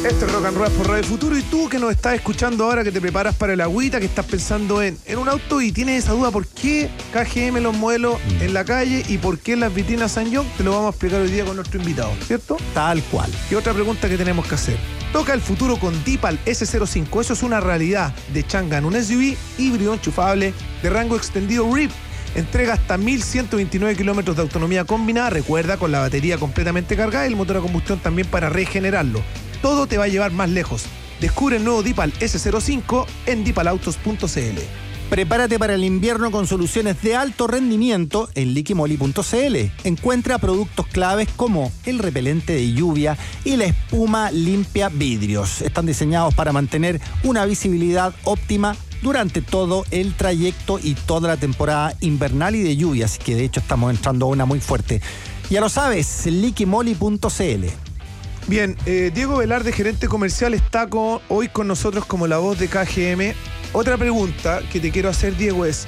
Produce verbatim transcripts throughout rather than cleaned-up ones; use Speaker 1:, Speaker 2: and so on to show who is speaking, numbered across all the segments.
Speaker 1: Esto es Rock and Roll por Radio Futuro. Y tú que nos estás escuchando ahora, que te preparas para el agüita, que estás pensando en, en un auto y tienes esa duda, ¿por qué K G M los modelos mm. en la calle y por qué en las vitrinas San John? Te lo vamos a explicar hoy día con nuestro invitado, ¿cierto?
Speaker 2: Tal cual.
Speaker 1: Y otra pregunta que tenemos que hacer. Toca el futuro con Deepal ese cero cinco. Eso es una realidad de Changan, un S U V híbrido enchufable de rango extendido R I P. Entrega hasta mil ciento veintinueve kilómetros de autonomía combinada, recuerda, con la batería completamente cargada y el motor a combustión también para regenerarlo. Todo te va a llevar más lejos. Descubre el nuevo Deepal ese cero cinco en deepal autos punto c l.
Speaker 2: Prepárate para el invierno con soluciones de alto rendimiento en liquimoli punto c l. Encuentra productos claves como el repelente de lluvia y la espuma limpia vidrios. Están diseñados para mantener una visibilidad óptima durante todo el trayecto y toda la temporada invernal y de lluvia, así que de hecho estamos entrando a una muy fuerte. Ya lo sabes, liquimoli punto c l.
Speaker 1: Bien, eh, Diego Velarde, gerente comercial, está con, hoy con nosotros como la voz de K G M. Otra pregunta que te quiero hacer, Diego, es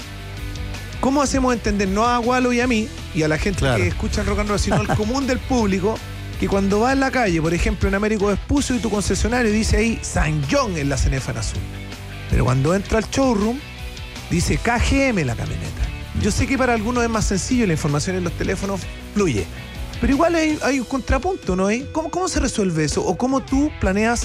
Speaker 1: ¿cómo hacemos entender, no a Walo y a mí, y a la gente claro. que escucha en Rock and Roll, sino al común del público, que cuando va en la calle, por ejemplo en Américo Vespucio y tu concesionario dice ahí San John en la cenefa en azul, pero cuando entra al showroom dice K G M la camioneta? Yo sé que para algunos es más sencillo y la información en los teléfonos fluye, pero igual hay, hay un contrapunto, ¿no? ¿Cómo, ¿Cómo se resuelve eso? ¿O cómo tú planeas,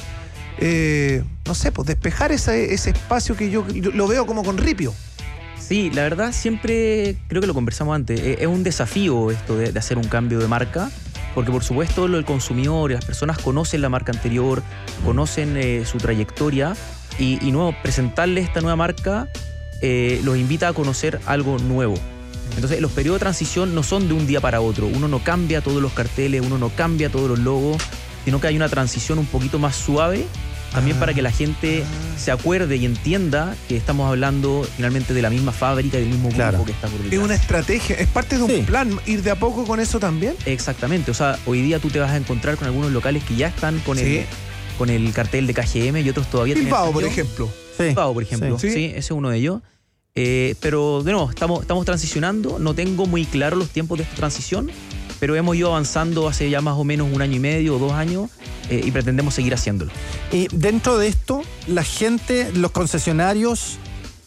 Speaker 1: eh, no sé, pues despejar ese, ese espacio que yo, yo lo veo como con ripio?
Speaker 3: Sí, la verdad siempre, creo que lo conversamos antes, es un desafío esto de, de hacer un cambio de marca, porque por supuesto el consumidor y las personas conocen la marca anterior, conocen eh, su trayectoria, y, y nuevo, presentarle esta nueva marca eh, los invita a conocer algo nuevo. Entonces los periodos de transición no son de un día para otro, uno no cambia todos los carteles, uno no cambia todos los logos, sino que hay una transición un poquito más suave, también ah, para que la gente ah. se acuerde y entienda que estamos hablando finalmente de la misma fábrica y del mismo grupo claro. que está por detrás.
Speaker 1: Es una estrategia, es parte de un sí. plan, ir de a poco con eso también.
Speaker 3: Exactamente, o sea, hoy día tú te vas a encontrar con algunos locales que ya están con, sí. el, con el cartel de K G M y otros todavía tienen.
Speaker 1: Bilbao, por ejemplo.
Speaker 3: Sí. Bilbao, por ejemplo, sí.
Speaker 1: sí,
Speaker 3: sí ese es uno de ellos. Eh, pero de nuevo, estamos, estamos transicionando, no tengo muy claro los tiempos de esta transición, pero hemos ido avanzando hace ya más o menos un año y medio o dos años eh, y pretendemos seguir haciéndolo.
Speaker 2: Y dentro de esto, la gente, los concesionarios,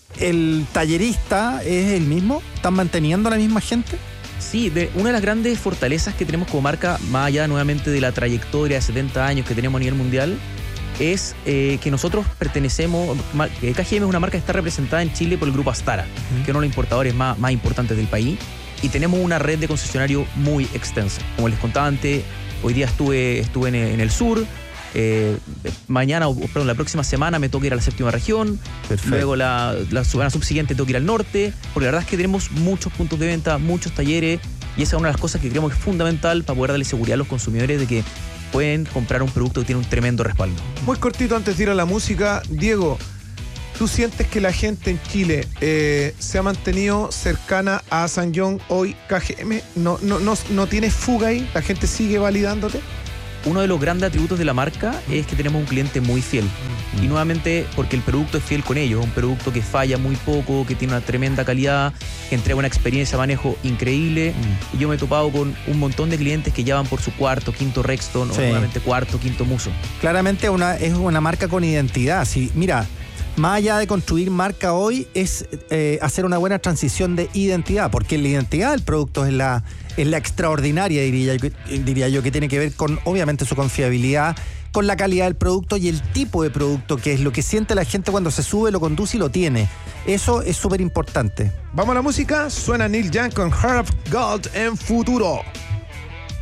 Speaker 2: el tallerista es el mismo, ¿están manteniendo a la misma gente?
Speaker 3: Sí, de, una de las grandes fortalezas que tenemos como marca, más allá nuevamente de la trayectoria de setenta años que tenemos a nivel mundial, es eh, que nosotros pertenecemos, eh, K G M es una marca que está representada en Chile por el grupo Astara, uh-huh. que es uno de los importadores más, más importantes del país, y tenemos una red de concesionarios muy extensa. Como les contaba antes, hoy día estuve, estuve en, en el sur, eh, mañana, o perdón, la próxima semana me toca ir a la séptima región, perfecto. Luego la, la semana subsiguiente tengo que ir al norte, porque la verdad es que tenemos muchos puntos de venta, muchos talleres, y esa es una de las cosas que creemos que es fundamental para poder darle seguridad a los consumidores de que pueden comprar un producto que tiene un tremendo respaldo.
Speaker 1: Muy cortito antes de ir a la música, Diego, ¿tú sientes que la gente en Chile eh, se ha mantenido cercana a San John hoy? K G M no, no, no, no tiene fuga ahí, la gente sigue validándote.
Speaker 3: Uno de los grandes atributos de la marca es que tenemos un cliente muy fiel. Mm. Y nuevamente porque el producto es fiel con ellos, un producto que falla muy poco, que tiene una tremenda calidad, que entrega una experiencia de manejo increíble. Mm. Y yo me he topado con un montón de clientes que ya van por su cuarto, quinto Rexton, sí. o nuevamente cuarto, quinto Muso.
Speaker 2: Claramente una, es una marca con identidad. Sí, mira, más allá de construir marca hoy, es eh, hacer una buena transición de identidad, porque la identidad del producto es la, es la extraordinaria, diría yo, diría yo, que tiene que ver con, obviamente, su confiabilidad, con la calidad del producto y el tipo de producto, que es lo que siente la gente cuando se sube, lo conduce y lo tiene. Eso es súper importante.
Speaker 1: Vamos a la música, suena Neil Young con Heart of Gold en Futuro.